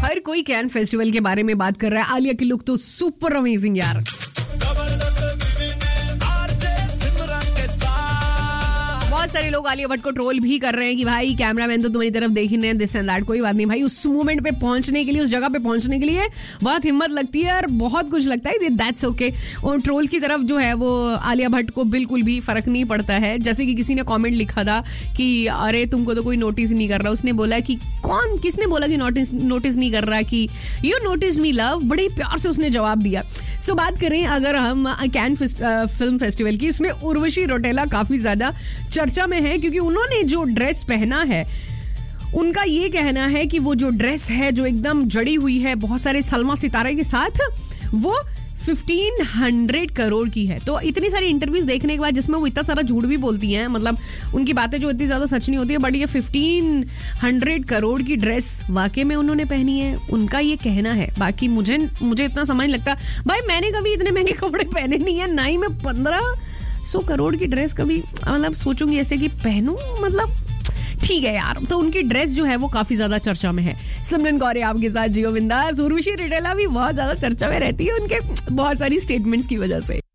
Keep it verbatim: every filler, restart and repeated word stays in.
हर कोई can festival के बारे में बात कर रहा है. आलिया की लुक तो सुपर अमेजिंग यार. बहुत सारे लोग आलिया भट्ट को ट्रोल भी कर रहे हैं कि भाई कैमरामैन तो तुम्हारी तरफ देख ही नहीं, दिस एंड दैट. कोई बात नहीं भाई, उस मोमेंट पे पहुंचने के लिए, उस जगह पे पहुंचने के लिए बहुत हिम्मत लगती है और बहुत कुछ लगता है. That's okay. और ट्रोल की तरफ जो है वो आलिया भट्ट को बिल्कुल भी फर्क नहीं पड़ता है. जैसे कि किसी ने कमेंट लिखा था कि अरे तुमको तो कोई नोटिस नहीं कर रहा. उसने बोला कि कौन, किसने बोला कि नोटिस नोटिस नहीं कर रहा, कि यू नोटिस मी लव. बड़े प्यार से उसने जवाब दिया. सो बात करें अगर हम कैन फिल्म फेस्टिवल की, इसमें उर्वशी रौटेला काफी ज्यादा चर्चा में है क्योंकि उन्होंने जो ड्रेस पहना है, उनका ये कहना है कि वो जो ड्रेस है जो एकदम जड़ी हुई है बहुत सारे सलमा सितारे के साथ, वो फिफ्टीन हंड्रेड करोड़ की है. तो इतनी सारी इंटरव्यूज देखने के बाद जिसमें वो इतना सारा झूठ भी बोलती हैं, मतलब उनकी बातें जो इतनी ज्यादा सच नहीं होती है, बट ये फिफ्टीन हंड्रेड करोड़ की ड्रेस वाकई में उन्होंने पहनी है, उनका ये कहना है. बाकी मुझे मुझे इतना समझ नहीं लगता भाई, मैंने कभी इतने महंगे कपड़े पहने नहीं है, ना ही मैं पंद्रह सौ करोड़ की ड्रेस कभी मतलब सोचूंगी ऐसे कि पहनूं. मतलब ठीक है यार. तो उनकी ड्रेस जो है वो काफी ज्यादा चर्चा में है. सिमरन कौर आपके साथ जियो बिंदास. उर्वशी रौटेला भी बहुत ज्यादा चर्चा में रहती है उनके बहुत सारी स्टेटमेंट्स की वजह से.